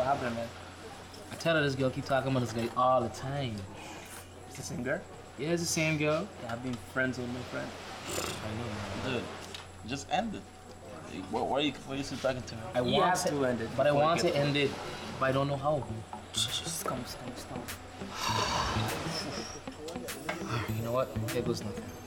happening, man? I tell her this girl keep talking about this guy all the time. It's the same girl? Yeah, it's the same girl. Yeah, I've been friends with my friend. I know, man. Dude, just end it. Why are you still talking to her? I He want has to end it. but I before want it to gets end it, but I don't know how. Stop. You know what? Here goes nothing.